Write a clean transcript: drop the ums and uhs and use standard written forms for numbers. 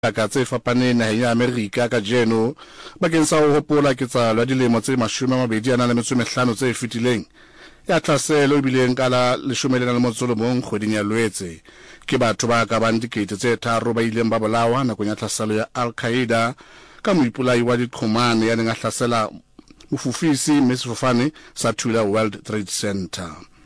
ka tse fapaneng naheng ya Amerika ka jeno bakeng sa ho hopola ketsahalo ya dilemo tse 25 tse fetileng ya tlhaselo e bileng ka la 11 kgweding ya Loetse ke batho ba ka bang dikete tse 3 ba ileng ba bolawa nakong ya tlhaselo ya Al-Qaeda ka moipolai wa diqhomane ya neng a hlasela mofufisi mme sefofane sa Thula World Trade Center.